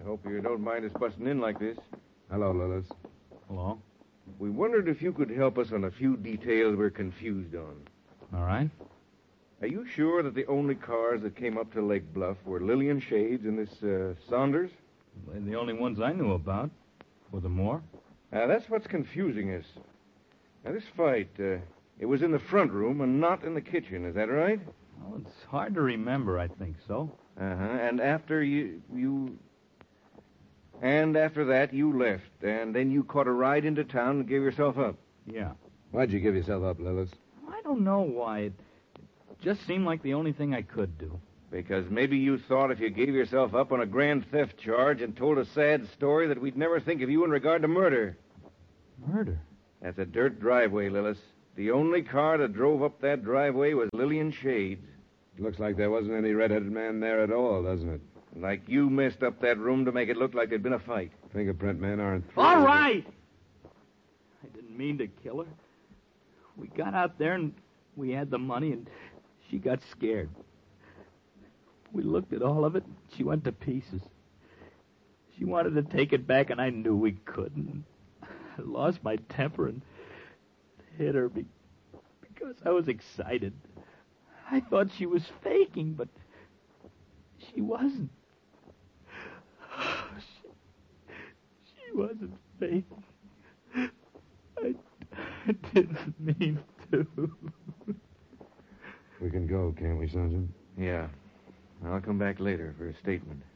Hope you don't mind us busting in like this. Hello, Lillis. Hello. We wondered if you could help us on a few details we're confused on. All right. Are you sure that the only cars that came up to Lake Bluff were Lillian Shades and this Saunders? They're the only ones I knew about. Were there more? That's what's confusing us. Now, this fight, it was in the front room and not in the kitchen. Is that right? Well, it's hard to remember, I think so. And after And after that, you left, and then you caught a ride into town and gave yourself up. Yeah. Why'd you give yourself up, Lillis? I don't know why. It just seemed like the only thing I could do. Because maybe you thought if you gave yourself up on a grand theft charge and told a sad story that we'd never think of you in regard to murder. Murder? That's a dirt driveway, Lillis. The only car that drove up that driveway was Lillian Shades. Looks like there wasn't any red-headed man there at all, doesn't it? Like you messed up that room to make it look like there'd been a fight. Fingerprint men aren't... All right! I didn't mean to kill her. We got out there and we had the money and she got scared. We looked at all of it and she went to pieces. She wanted to take it back and I knew we couldn't. I lost my temper and hit her because I was excited. I thought she was faking, but she wasn't. She wasn't faking. I didn't mean to. We can go, can't we, Sergeant? Yeah. I'll come back later for a statement.